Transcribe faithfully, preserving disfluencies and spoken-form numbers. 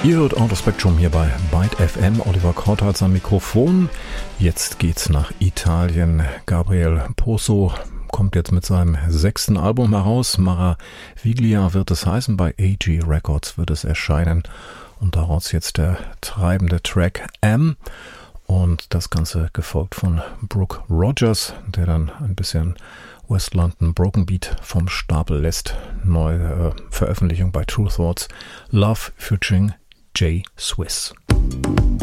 Ihr hört Outer Spectrum hier bei Byte F M. Oliver Krauthals am Mikrofon. Jetzt geht's nach Italien. Gabriel Poso kommt jetzt mit seinem sechsten Album heraus. Maraviglia wird es heißen. Bei A G Records wird es erscheinen. Und daraus jetzt der treibende Track M. Und das Ganze gefolgt von Brooke Rogers, der dann ein bisschen West London Broken Beat vom Stapel lässt. Neue äh, Veröffentlichung bei True Thoughts. Love featuring J Swiss.